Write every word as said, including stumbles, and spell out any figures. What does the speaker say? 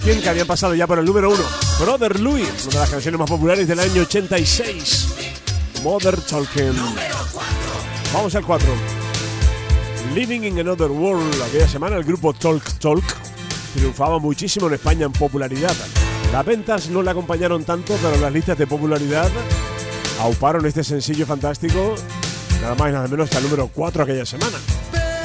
que habían pasado ya por el número uno. Brother Louis, una de las canciones más populares del año ochenta y seis. Mother Talking. Vamos al cuatro. Living in Another World. Aquella semana el grupo Talk Talk triunfaba muchísimo en España en popularidad. Las ventas no le acompañaron tanto, pero las listas de popularidad auparon este sencillo fantástico, nada más y nada menos que al número cuatro aquella semana.